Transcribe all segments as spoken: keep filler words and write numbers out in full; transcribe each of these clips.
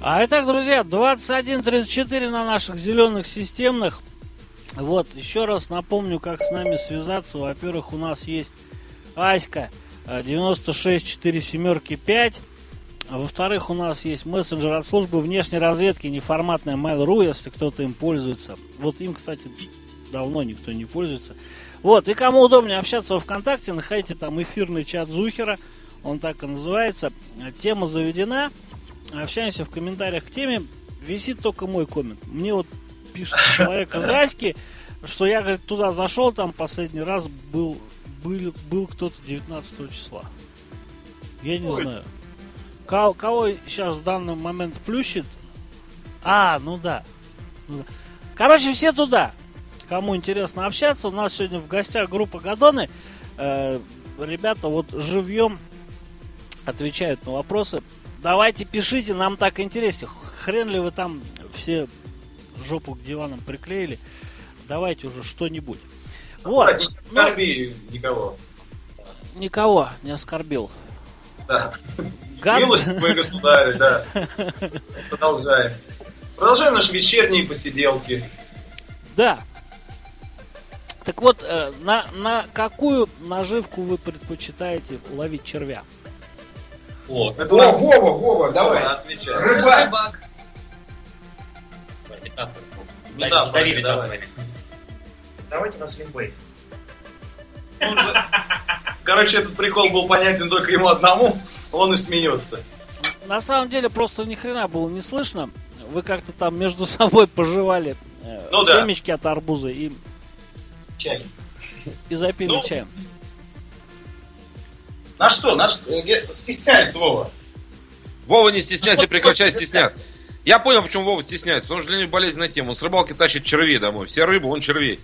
А итак, друзья, двадцать один тридцать четыре на наших зеленых системных. Вот, еще раз напомню, как с нами связаться. Во-первых, у нас есть Аська девяносто шесть четыре семерки пять. Во-вторых, у нас есть мессенджер от службы внешней разведки, неформатная Mail.ru, если кто-то им пользуется. Вот им, кстати, давно никто не пользуется. Вот, и кому удобнее общаться во ВКонтакте, находите там эфирный чат Зухера, он так и называется. Тема заведена. Общаемся в комментариях к теме. Висит только мой коммент. Мне вот пишет человек из Аськи, что я, говорит, туда зашел, там последний раз был, был, был кто-то девятнадцатого числа. Я не Ой. знаю. Кого, кого сейчас в данный момент плющит? А, ну да. ну да. Короче, все туда. Кому интересно общаться, у нас сегодня в гостях группа Гадоны. Э, ребята вот живьем отвечают на вопросы. Давайте пишите, нам так интереснее. Хрен ли вы там все жопу к диванам приклеили. Давайте уже что-нибудь. Вот. Не оскорби ну, никого. Никого не оскорбил. Да. Гад... Милость твой государь, да. Продолжаем. Продолжаем наши вечерние посиделки. Да. Так вот, э, на, на какую наживку вы предпочитаете ловить червя? О, это О, нас... Вова, Вова, давай. Отвечай. Рыбак. Рыбак. Да, Сдавили, давай. Давайте на свинбей. Короче, этот прикол был понятен только ему одному, он и смеется. На самом деле, просто ни хрена было не слышно. Вы как-то там между собой пожевали э, ну, семечки да. от арбуза и, Чай. и запили ну, чаем. На что? На что? Стесняется Вова. Вова, не стесняйся, прекращай стесняться. Я понял, почему Вова стесняется, потому что для него болезненная тема. Он с рыбалки тащит червей домой. Все рыбы, он червей.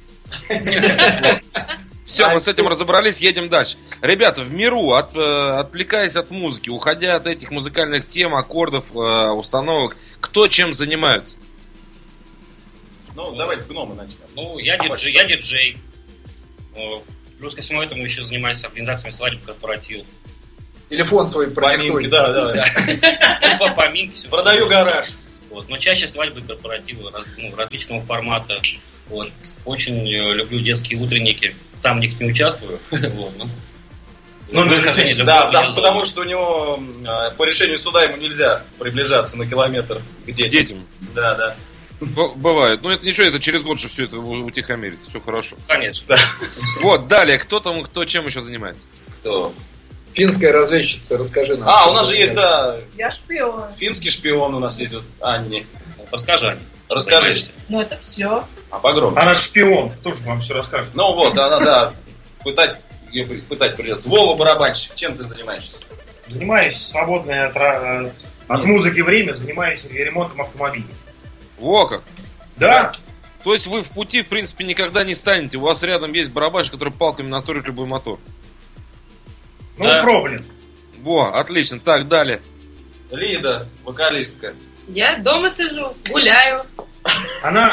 Все, мы с этим разобрались, едем дальше. Ребята, в миру, от, отвлекаясь от музыки, уходя от этих музыкальных тем, аккордов, установок, кто чем занимается? Ну, давайте гномы начнем. Ну, я диджей, я диджей. Плюс ко всему этому еще занимаюсь организацией свадеб, корпоративов. Телефон свой поминки, да, да. Ну, по поминке. Продаю гараж. Вот. Но чаще свадьбы, корпоративы раз, ну, различного формата. Вот. Очень э, люблю детские утренники. Сам в них не участвую. Вот, ну. Ну, Ну, да, да, да, потому что у него э, по решению суда ему нельзя приближаться на километр к детям. Детям. Да, да. Б- бывает. Ну, это ничего, это через год же все это утихомирится. Все хорошо. Конечно. Да. Вот, далее, кто там, кто чем еще занимается? Кто? Финская разведчица, расскажи нам. А, у нас же есть, да, Я шпион. финский шпион у нас есть. Вот, Анни. Расскажи, Аня. Расскажи. Ну это все. А погромче. Она шпион, кто же вам все расскажет? Ну вот, она, да, пытать, ее пытать придется. Вова, барабанщик, чем ты занимаешься? Занимаюсь свободное от, ра- от музыки время, занимаюсь ремонтом автомобилей. Во как. Да? То есть вы в пути, в принципе, никогда не станете. У вас рядом есть барабанщик, который палками настроит любой мотор. Ну, Да. проблем. Во, отлично. Так, далее. Лида, вокалистка. Я дома сижу, гуляю. Она...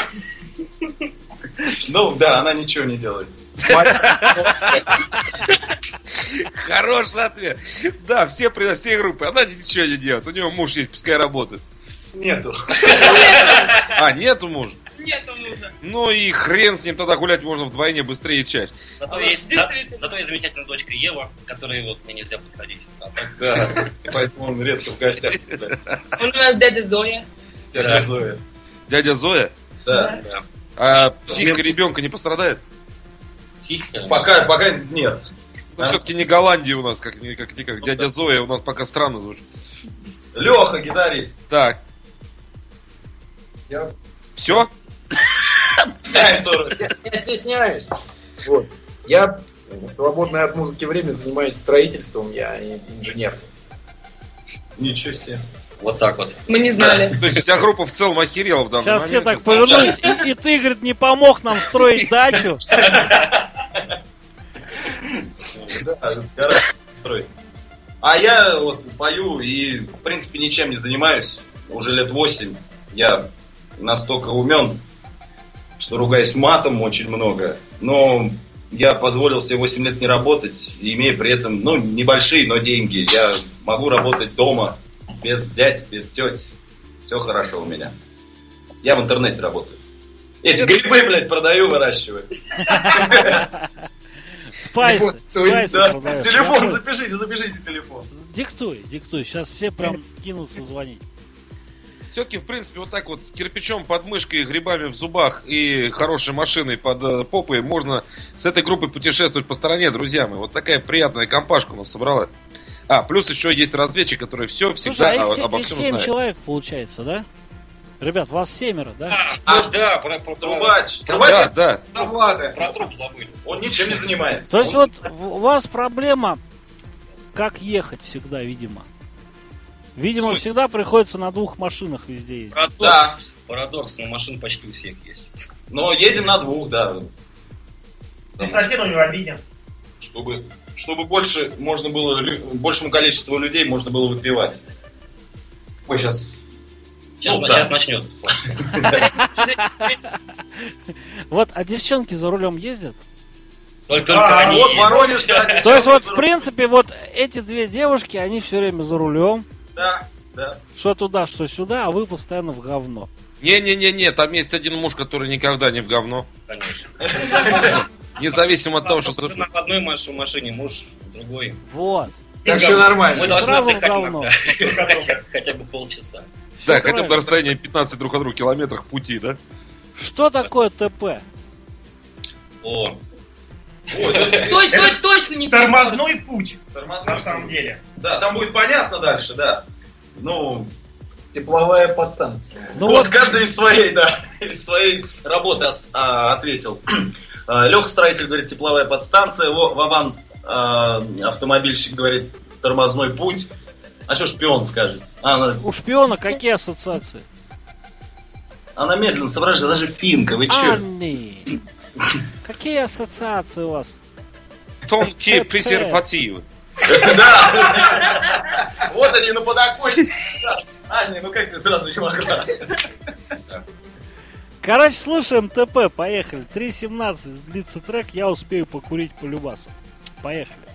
Ну да, она ничего не делает. Хороший ответ. Да, все, все группы. Она ничего не делает. У нее муж есть, пускай работает. Нету. А, нету мужа? Нету мужа. Ну и хрен с ним, тогда гулять можно вдвойне быстрее и чаще. Зато есть, за- зато есть замечательная дочка Ева, которой вот мне нельзя подходить. А так, Да, поэтому он редко в гостях появляется. Он у нас дядя Зоя. Дядя Да. Зоя. Дядя Зоя? Да. да. А психика ребенка не пострадает? Тихо. Пока, пока нет. Ну, Да. все-таки не Голландия у нас, как никак. Как, как. Дядя Зоя у нас пока странно звучит. Леха, гитарист. Так, Я, все? Да, сорок. я, я стесняюсь. Вот. Я в свободное от музыки время занимаюсь строительством, я инженер. Ничего себе. Вот так вот. Мы не знали. То есть вся группа в целом охерела в данный Сейчас все момент. так повернулись. И, и ты, говорит, не помог нам строить дачу. Да, гораздо строить. А я вот пою и, в принципе, ничем не занимаюсь. Уже лет восемь. Я настолько умен, что ругаюсь матом очень много. Но я позволил себе восемь лет не работать, имея при этом, ну, небольшие, но деньги. Я могу работать дома, без дядь, без теть. Все хорошо у меня. Я в интернете работаю. Эти грибы, блядь, продаю, выращиваю. Спайсы, спайсы Да, продаешь. телефон, запишите, запишите телефон. Диктуй, диктуй. Сейчас все прям кинутся звонить. Все-таки, в принципе, вот так вот с кирпичом под мышкой, грибами в зубах и хорошей машиной под э, попой можно с этой группой путешествовать по стране, друзья мои. Вот такая приятная компашка у нас собрала. А, плюс еще есть разведчик, который все всегда Слушай, а их о- се- обо их всем семь знает. человек получается, да? Ребят, вас семеро, да? А, да, про, про, про, Трубач. Да, Трубач, да. На Влада. про труп забыли. он ничем не занимается. То есть Он- вот у вас проблема, как ехать всегда, видимо. Видимо, Слушай. всегда приходится на двух машинах везде ездить. Парадокс, Да. парадокс, но машин почти у всех есть. Но едем на двух, да. Чистоте, но не обиден. Чтобы, чтобы больше можно было, лю- большему количеству людей можно было выпивать. Ой, сейчас. Сейчас, Ну, сейчас да. начнется. Вот, а девчонки за рулем ездят? Только, А, только они Вот ездят. Воронеж, да. То есть вот, в принципе, вот эти две девушки, они все время за рулем. Да, да. Что туда, что сюда, а вы постоянно в говно. Не-не-не-не, там есть один муж, который никогда не в говно. Конечно. Независимо от того, что... Жена в одной маш- машине, муж в другой. Вот. Так все нормально. Мы должны сразу в отдыхать говно. иногда. Хотя, хотя бы полчаса. Всё Да, хотя бы правильно. на расстоянии пятнадцать друг от друга километрах пути, да? Что такое ТП? О, Ой, это- Той- той- Точно не Тормозной путь, тормозной на самом путь. деле. Да, там будет понятно дальше, да. Ну, Тепловая подстанция. Ну вот вот, каждый из своей, да, из своей работы ос- а, ответил. Леха строитель говорит тепловая подстанция, Во- Вован а, автомобильщик говорит тормозной путь. А что шпион скажет? А, она, у шпиона какие ассоциации? она медленно соображает, даже финка, вы чё? Анни. Какие ассоциации у вас? Тонкие ТП. презервативы. Да! Вот они на подоконнике. Аня, ну как ты сразу не могла? Короче, слушаем ТП, поехали. три семнадцать длится трек, я успею покурить по любасу. Поехали.